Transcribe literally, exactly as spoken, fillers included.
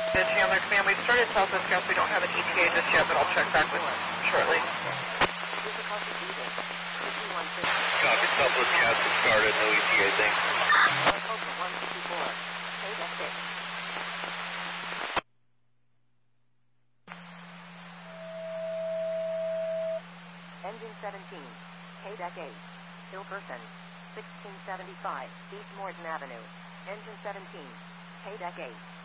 The Chandler Command, we've started Southwest Gas. We don't have an E T A just yet, but I'll check back with shortly. Copy, Southwest Gas has started, no E T A thing. Engine seventeen, K D E C eight, Hillperson, sixteen seventy-five, East Morton Avenue. Engine seventeen, K D E C eight.